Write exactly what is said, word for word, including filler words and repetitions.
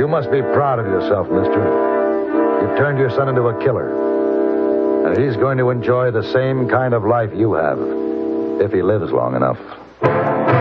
You must be proud of yourself, mister. You've turned your son into a killer. And he's going to enjoy the same kind of life you have, if he lives long enough.